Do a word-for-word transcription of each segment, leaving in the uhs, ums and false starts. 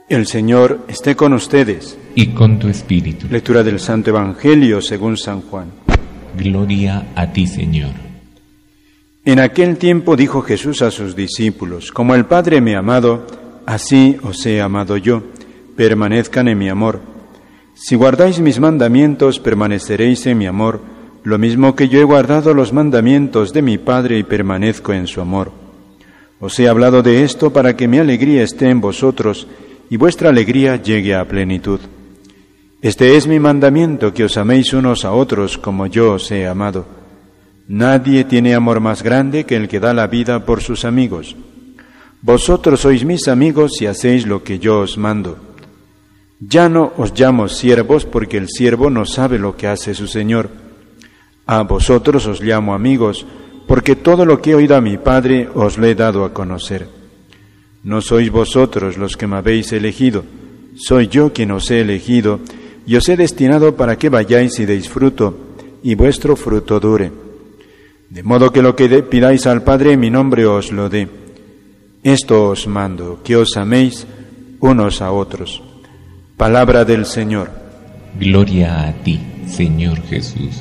El Señor esté con ustedes. Y con tu espíritu. Lectura del Santo Evangelio según San Juan. Gloria a ti, Señor. En aquel tiempo dijo Jesús a sus discípulos: Como el Padre me ha amado, así os he amado yo. Permanezcan en mi amor. Si guardáis mis mandamientos, permaneceréis en mi amor, lo mismo que yo he guardado los mandamientos de mi Padre y permanezco en su amor. Os he hablado de esto para que mi alegría esté en vosotros y vuestra alegría llegue a plenitud. Este es mi mandamiento, que os améis unos a otros como yo os he amado. Nadie tiene amor más grande que el que da la vida por sus amigos. Vosotros sois mis amigos si hacéis lo que yo os mando. Ya no os llamo siervos, porque el siervo no sabe lo que hace su señor. A vosotros os llamo amigos, porque todo lo que he oído a mi Padre os lo he dado a conocer. No sois vosotros los que me habéis elegido, soy yo quien os he elegido, y os he destinado para que vayáis y deis fruto, y vuestro fruto dure. De modo que lo que pidáis al Padre en mi nombre os lo dé. Esto os mando, que os améis unos a otros. Palabra del Señor. Gloria a ti, Señor Jesús.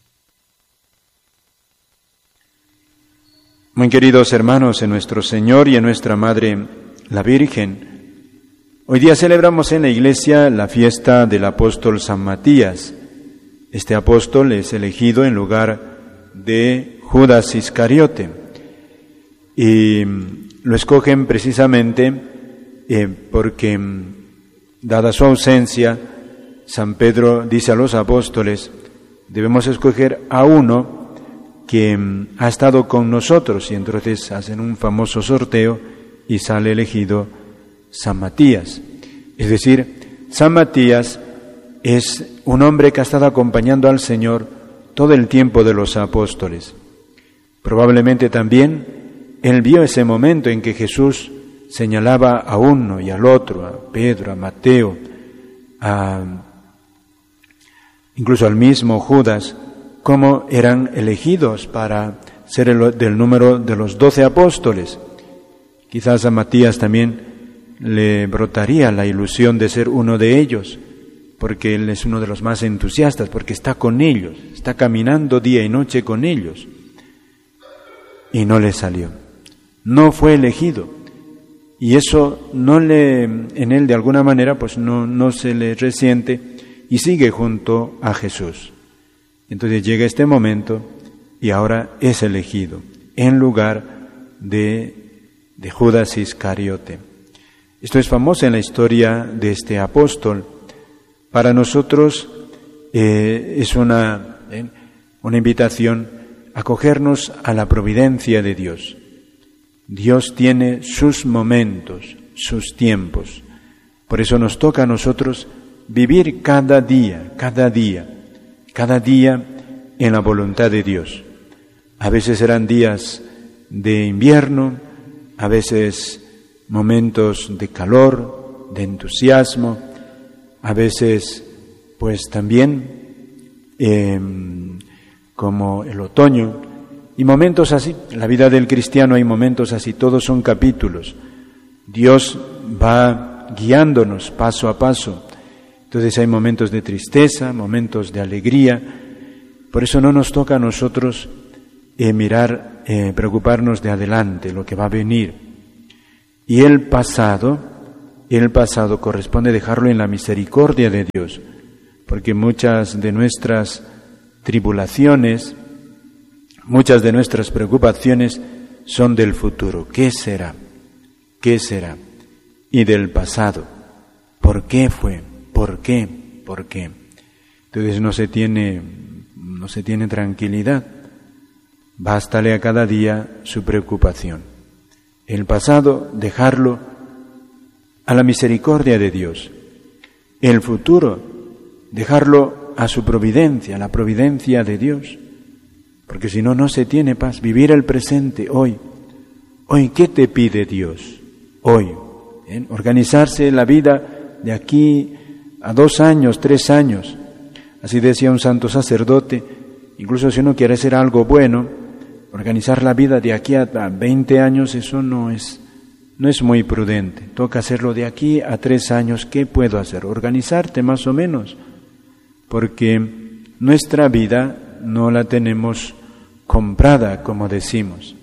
Muy queridos hermanos en nuestro Señor y en nuestra Madre, la Virgen, hoy día celebramos en la Iglesia la fiesta del apóstol San Matías. Este apóstol es elegido en lugar de Judas Iscariote y lo escogen precisamente eh, porque, dada su ausencia, San Pedro dice a los apóstoles: debemos escoger a uno que ha estado con nosotros, y entonces hacen un famoso sorteo y sale elegido San Matías. Es decir, San Matías es un hombre que ha estado acompañando al Señor todo el tiempo de los apóstoles. Probablemente también él vio ese momento en que Jesús señalaba a uno y al otro, a Pedro, a Mateo, a, incluso al mismo Judas, cómo eran elegidos para ser el, del número de los doce apóstoles. Quizás a Matías también le brotaría la ilusión de ser uno de ellos, porque él es uno de los más entusiastas, porque está con ellos, está caminando día y noche con ellos. Y no le salió, no fue elegido. Y eso no le, en él de alguna manera, pues no, no se le resiente y sigue junto a Jesús. Entonces llega este momento y ahora es elegido en lugar de, de Judas Iscariote. Esto es famoso en la historia de este apóstol. Para nosotros eh, es una, eh, una invitación a acogernos a la providencia de Dios. Dios tiene sus momentos, sus tiempos. Por eso nos toca a nosotros vivir cada día, cada día, cada día en la voluntad de Dios. A veces serán días de invierno, a veces momentos de calor, de entusiasmo, a veces pues también eh, como el otoño, y momentos así. En la vida del cristiano hay momentos así, todos son capítulos. Dios va guiándonos paso a paso. Entonces hay momentos de tristeza, momentos de alegría. Por eso no nos toca a nosotros eh, mirar, eh, preocuparnos de adelante, lo que va a venir. Y el pasado, el pasado corresponde dejarlo en la misericordia de Dios, porque muchas de nuestras tribulaciones, muchas de nuestras preocupaciones son del futuro. ¿Qué será? ¿Qué será? Y del pasado. ¿Por qué fue? ¿Por qué? ¿Por qué? Entonces no se tiene, no se tiene tranquilidad. Bástale a cada día su preocupación. El pasado, dejarlo a la misericordia de Dios. El futuro, dejarlo a su providencia, a la providencia de Dios. Porque si no, no se tiene paz. Vivir el presente, hoy. Hoy, ¿qué te pide Dios? Hoy. ¿Eh? Organizarse la vida de aquí a dos años, tres años. Así decía un santo sacerdote. Incluso si uno quiere hacer algo bueno, organizar la vida de aquí a veinte años, eso no es, no es muy prudente. Toca hacerlo de aquí a tres años. ¿Qué puedo hacer? Organizarte más o menos, porque nuestra vida no la tenemos comprada, como decimos.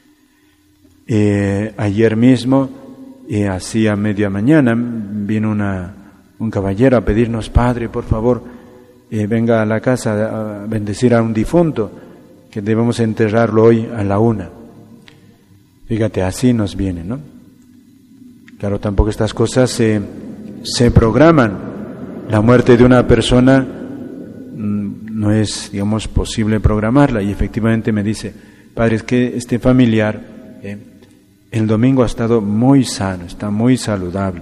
Eh, ayer mismo, eh, así a media mañana, vino una, un caballero a pedirnos: Padre, por favor, eh, venga a la casa a bendecir a un difunto, que debemos enterrarlo hoy a la una. Fíjate, así nos viene, ¿no? Claro, tampoco estas cosas se, se programan. La muerte de una persona mmm, no es, digamos, posible programarla. Y efectivamente me dice: Padre, es que este familiar eh, el domingo ha estado muy sano, está muy saludable.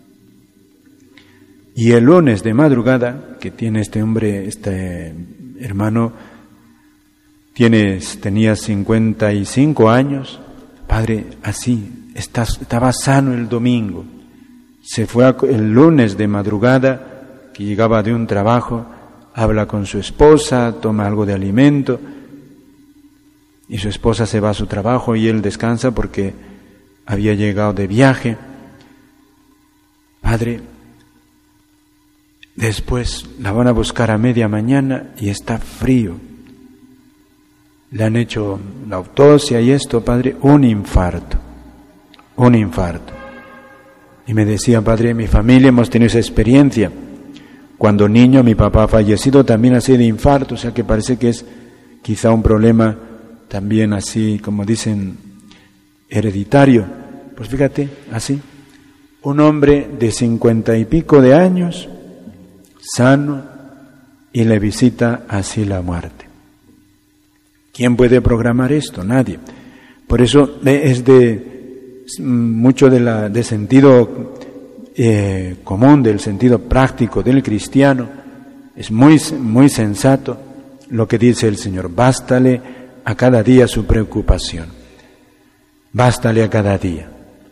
Y el lunes de madrugada, que tiene este hombre, este hermano, tiene, tenía cincuenta y cinco años, Padre, así, está, estaba sano el domingo. Se fue a, el lunes de madrugada, que llegaba de un trabajo, habla con su esposa, toma algo de alimento, y su esposa se va a su trabajo y él descansa porque había llegado de viaje. Padre, después la van a buscar a media mañana y está frío. Le han hecho la autopsia y esto, Padre, un infarto, un infarto. Y me decía: Padre, mi familia hemos tenido esa experiencia. Cuando niño mi papá ha fallecido también así de infarto, o sea que parece que es quizá un problema también así, como dicen, hereditario. Pues fíjate, así, un hombre de cincuenta y pico de años, sano, y le visita así la muerte. ¿Quién puede programar esto? Nadie. Por eso es de mucho de, la, de sentido eh, común, del sentido práctico del cristiano. Es muy, muy sensato lo que dice el Señor: bástale a cada día su preocupación. Bástale a cada día.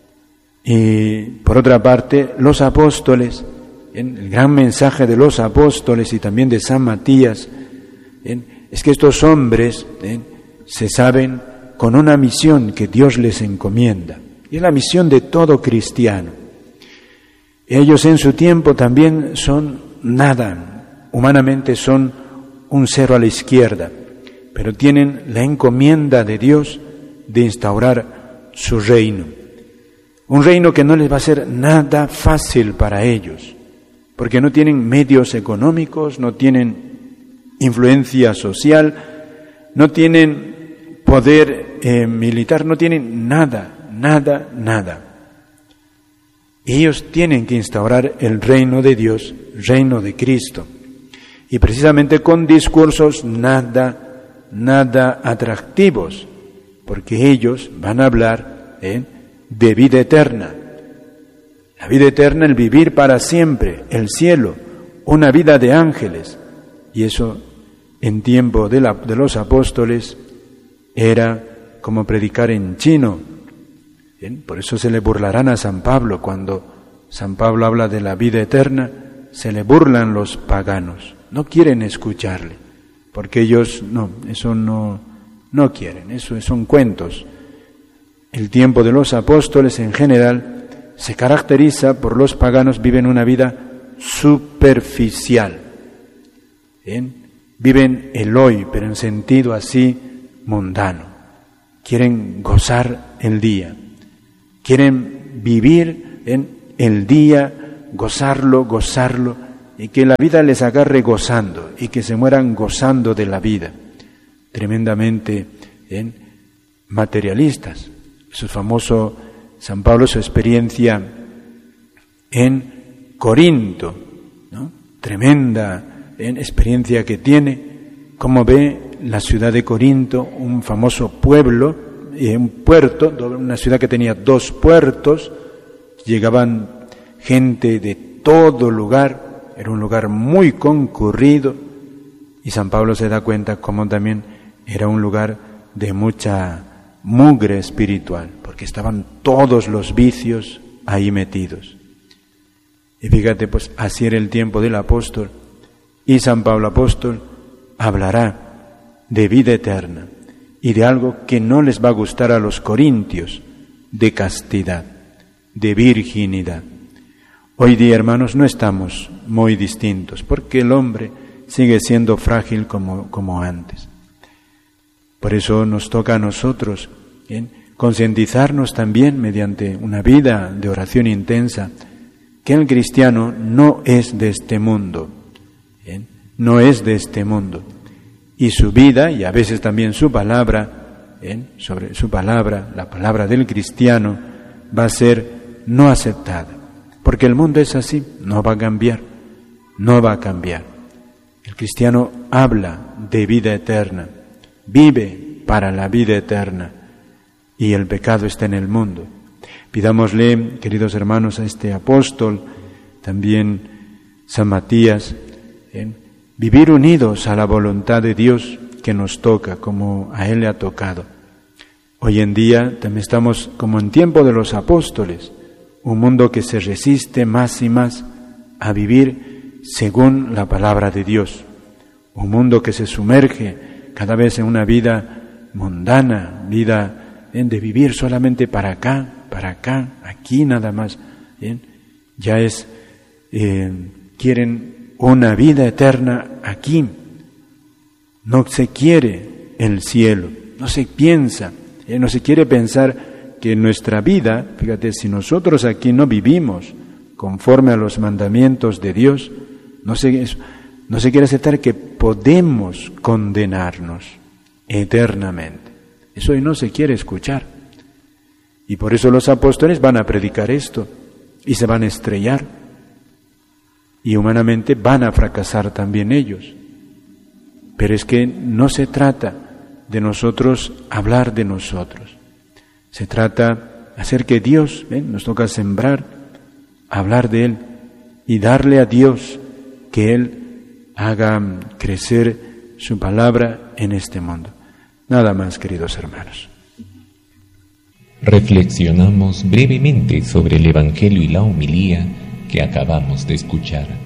Y por otra parte, los apóstoles, ¿bien? El gran mensaje de los apóstoles y también de San Matías, ¿bien? Es que estos hombres ¿eh? se saben con una misión que Dios les encomienda. Y es la misión de todo cristiano. Ellos en su tiempo también son nada, humanamente son un cero a la izquierda, pero tienen la encomienda de Dios de instaurar su reino. Un reino que no les va a ser nada fácil para ellos, porque no tienen medios económicos, no tienen influencia social, no tienen poder eh, militar, no tienen nada, nada, nada. Ellos tienen que instaurar el reino de Dios, reino de Cristo, y precisamente con discursos nada, nada atractivos, porque ellos van a hablar ¿eh? de vida eterna. La vida eterna, el vivir para siempre, el cielo, una vida de ángeles. Y eso en tiempo de, la, de los apóstoles era como predicar en chino. ¿Bien? Por eso se le burlarán a San Pablo. Cuando San Pablo habla de la vida eterna, se le burlan los paganos. No quieren escucharle, porque ellos no, eso no, no quieren, eso son cuentos. El tiempo de los apóstoles en general se caracteriza por los paganos viven una vida superficial. ¿Bien? Viven el hoy, pero en sentido así mundano. Quieren gozar el día. Quieren vivir en el día, gozarlo, gozarlo, y que la vida les agarre gozando, y que se mueran gozando de la vida. Tremendamente ¿eh? materialistas. Su famoso San Pablo, su experiencia en Corinto, ¿no? Tremenda ¿eh? experiencia que tiene, cómo ve la ciudad de Corinto, un famoso pueblo, eh, un puerto, una ciudad que tenía dos puertos, llegaban gente de todo lugar, era un lugar muy concurrido, y San Pablo se da cuenta cómo también era un lugar de mucha mugre espiritual, porque estaban todos los vicios ahí metidos. Y fíjate, pues así era el tiempo del apóstol, y San Pablo apóstol hablará de vida eterna y de algo que no les va a gustar a los corintios, de castidad. de virginidad. Hoy día, hermanos, no estamos muy distintos, porque el hombre sigue siendo frágil como, como antes. Por eso nos toca a nosotros ¿bien? concientizarnos también mediante una vida de oración intensa, que el cristiano no es de este mundo, ¿bien? no es de este mundo. Y su vida, y a veces también su palabra, ¿bien? sobre su palabra, la palabra del cristiano, va a ser no aceptada. Porque el mundo es así, no va a cambiar, no va a cambiar. El cristiano habla de vida eterna, vive para la vida eterna, y el pecado está en el mundo. Pidámosle, queridos hermanos, a este apóstol, también San Matías, ¿eh? vivir unidos a la voluntad de Dios que nos toca, como a Él le ha tocado. Hoy en día también estamos como en tiempo de los apóstoles, un mundo que se resiste más y más a vivir según la palabra de Dios, un mundo que se sumerge cada vez en una vida mundana, vida ¿eh? de vivir solamente para acá, para acá, aquí nada más. ¿eh? Ya es, eh, quieren una vida eterna aquí. No se quiere el cielo, no se piensa, ¿eh? no se quiere pensar que nuestra vida, fíjate, si nosotros aquí no vivimos conforme a los mandamientos de Dios, no se, no se quiere aceptar que podemos condenarnos eternamente. Eso hoy no se quiere escuchar. Y por eso los apóstoles van a predicar esto y se van a estrellar. Y humanamente van a fracasar también ellos. Pero es que no se trata de nosotros hablar de nosotros. Se trata de hacer que Dios, ¿ven? nos toca sembrar, hablar de Él y darle a Dios que Él haga crecer su palabra en este mundo. Nada más, queridos hermanos. Reflexionamos brevemente sobre el Evangelio y la homilía que acabamos de escuchar.